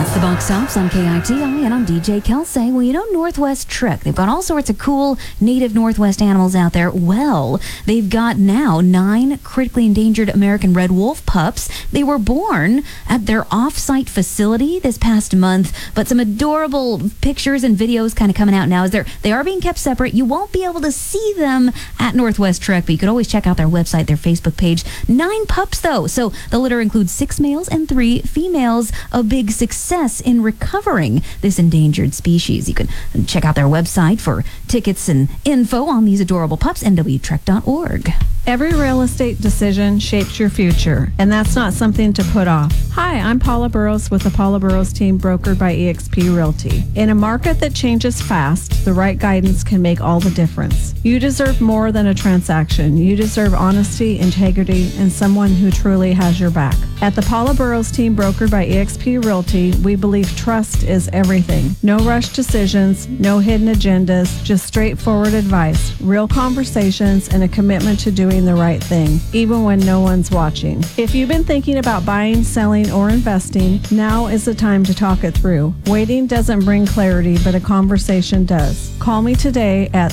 It's the Box Tops on KITI, and I'm DJ Kelsey. Well, you know Northwest Trek. They've got all sorts of cool native Northwest animals out there. Well, they've got now 9 critically endangered American red wolf pups. They were born at their off-site facility this past month, but some adorable pictures and videos kind of coming out now as they are being kept separate. You won't be able to see them at Northwest Trek, but you could always check out their website, their Facebook page. 9 pups, though. So the litter includes 6 males and 3 females. A big success in recovering this endangered species. You can check out their website for tickets and info on these adorable pups, nwtrek.org. Every real estate decision shapes your future, and that's not something to put off. Hi, I'm Paula Burrows with the Paula Burrows team, brokered by eXp Realty. In a market that changes fast, the right guidance can make all the difference. You deserve more than a transaction. You deserve honesty, integrity, and someone who truly has your back. At the Paula Burrows team, brokered by eXp Realty, we believe trust is everything. No rush decisions, no hidden agendas, just straightforward advice, real conversations, and a commitment to doing the right thing, even when no one's watching. If you've been thinking about buying, selling, or investing, now is the time to talk it through. Waiting doesn't bring clarity, but a conversation does. Call me today at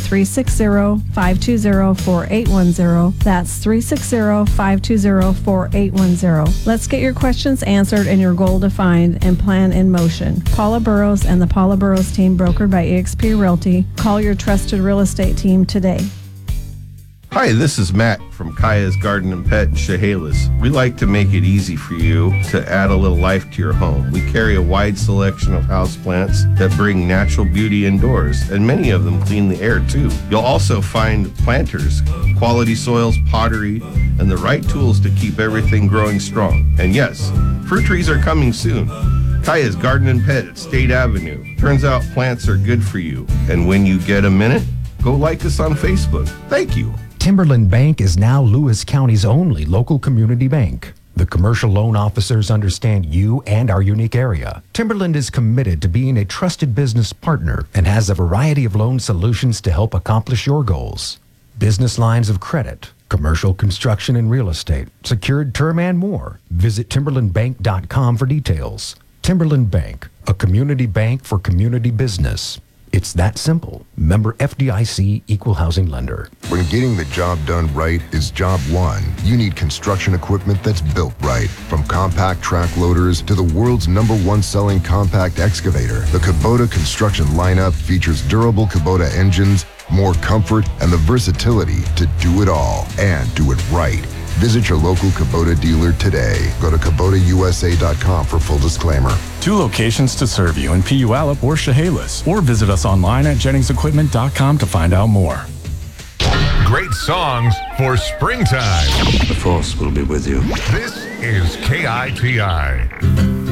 360-520-4810. That's 360-520-4810. Let's get your questions answered and your goal defined and plan in motion. Paula Burrows and the Paula Burrows team, brokered by eXp Realty. Call your trusted real estate team today. Hi, this is Matt from Kaya's Garden and Pet in Chehalis. We like to make it easy for you to add a little life to your home. We carry a wide selection of houseplants that bring natural beauty indoors, and many of them clean the air too. You'll also find planters, quality soils, pottery, and the right tools to keep everything growing strong. And yes, fruit trees are coming soon. Kaya's Garden and Pet at State Avenue. Turns out plants are good for you. And when you get a minute, go like us on Facebook. Thank you. Timberland Bank is now Lewis County's only local community bank. The commercial loan officers understand you and our unique area. Timberland is committed to being a trusted business partner and has a variety of loan solutions to help accomplish your goals. Business lines of credit, commercial construction and real estate, secured term, and more. Visit timberlandbank.com for details. Timberland Bank, a community bank for community business. It's that simple. Member FDIC, Equal Housing Lender. When getting the job done right is job one, you need construction equipment that's built right. From compact track loaders to the world's #1 selling compact excavator, the Kubota construction lineup features durable Kubota engines, more comfort, and the versatility to do it all and do it right. Visit your local Kubota dealer today. Go to KubotaUSA.com for full disclaimer. 2 locations to serve you in Puyallup or Chehalis, or visit us online at JenningsEquipment.com to find out more. Great songs for springtime. The force will be with you. This is KITI.